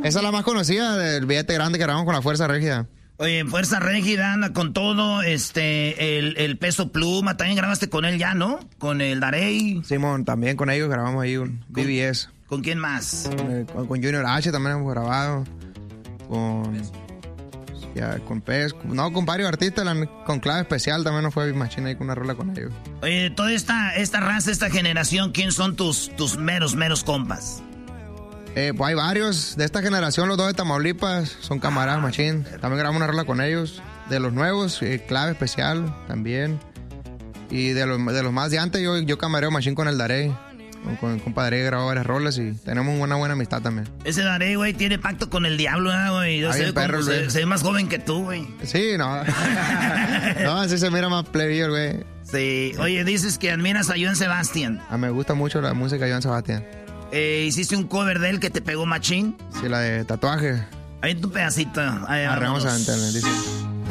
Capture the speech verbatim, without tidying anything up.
Esa es la más conocida del billete grande que grabamos con la Fuerza Régida. Oye, Fuerza Régida anda con todo, este, el, el Peso Pluma, también grabaste con él ya, ¿no? Con el Darey. Simón, también con ellos grabamos ahí un B B S. ¿Con quién más? Con, con, con Junior H también hemos grabado. Con... Ya, con Pez, no, con varios artistas, la, con Clave Especial también nos fue Big Machine ahí con una rola con ellos. Oye, de toda esta, esta raza, esta generación, ¿quién son tus, tus meros, meros compas? Eh, pues hay varios de esta generación, los dos de Tamaulipas, son camaradas, ah, Machine. También grabamos una rola con ellos. De los nuevos, eh, Clave Especial también. Y de los, de los más de antes, yo, yo camareo Machine con el Darey. Con el compadre grabó varias rolas y tenemos una buena amistad también. Ese Darey, güey, tiene pacto con el diablo, ¿eh, güey? Yo sé perro, cómo se, se ve más joven que tú, güey. Sí, no. No, así se mira más plebillo, güey. Sí. Oye, dices que admiras a Joan Sebastián. A mí me gusta mucho la música de Joan Sebastián. Eh, ¿Hiciste un cover de él que te pegó machín? Sí, la de Tatuaje. Ahí tu pedacito. Ahí, Arregamos a venderle, dice.